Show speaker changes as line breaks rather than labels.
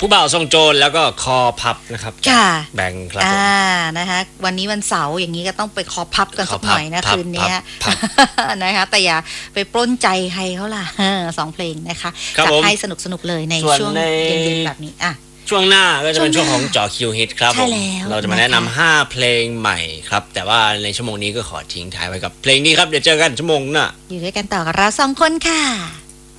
ผู้บ่าวทรงโจรแล้วก็คอพับนะครับแบ่งครับผม
นะคะวันนี้วันเสาร์อย่างนี้ก็ต้องไปคอพับกันสักหน่อยนะคืนนี้นะคะแต่อย่าไปปล้นใจใครเขาล่ะ2 เพลงนะคะจัดให้สนุกเลยในช่วงเย็นๆแบบนี้
ช่วงหน้าก็จะเป็นช่วงของเจาะคิวฮิตครับผมเราจะมาแนะนำ5 เพลงใหม่ครับแต่ว่าในชั่วโมงนี้ก็ขอทิ้งท้ายไว้กับเพลงนี้ครับเดี๋ยวเจอกันชั่วโมงหน้า
อยู่ด้วยกันต่อกับเรา2 คนค่ะ